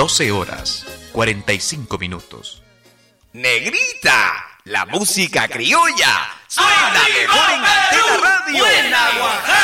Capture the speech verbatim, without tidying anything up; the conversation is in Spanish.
doce horas, cuarenta y cinco minutos. Negrita, la música criolla suena mejor en Antena Radio. Buena, Oaxaca.